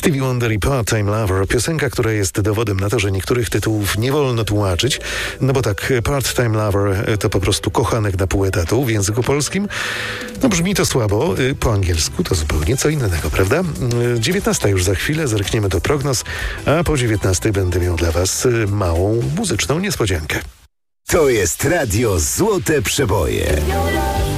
Stevie Wonder i Part-Time Lover. Piosenka, która jest dowodem na to, że niektórych tytułów nie wolno tłumaczyć. No bo tak, Part-Time Lover to po prostu kochanek na pół etatu w języku polskim. No brzmi to słabo. Po angielsku to zupełnie co innego, prawda? 19 już za chwilę, zerkniemy do prognoz, a po 19 będę miał dla Was małą muzyczną niespodziankę. To jest Radio Złote Przeboje.